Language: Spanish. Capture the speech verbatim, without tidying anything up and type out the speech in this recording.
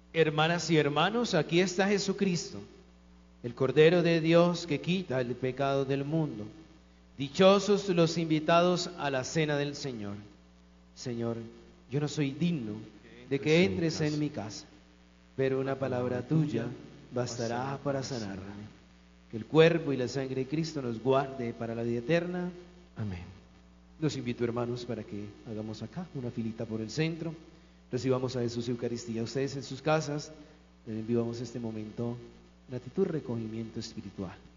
Hermanas y hermanos, aquí está Jesucristo, el Cordero de Dios que quita el pecado del mundo. Dichosos los invitados a la cena del Señor. Señor, yo no soy digno de que entres en mi casa, pero una palabra tuya bastará para sanarme. Que el cuerpo y la sangre de Cristo nos guarde para la vida eterna. Amén. Los invito, hermanos, para que hagamos acá una filita por el centro. Recibamos a Jesús Eucaristía. Ustedes en sus casas, vivamos este momento en actitud de recogimiento espiritual.